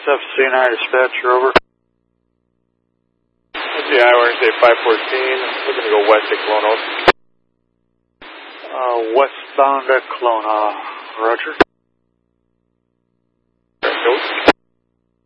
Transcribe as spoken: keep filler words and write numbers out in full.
F C nine dispatcher, over. Yeah, we're going to say five fourteen. We're going to go west at Clonos. Uh, westbound at Kelowna, roger.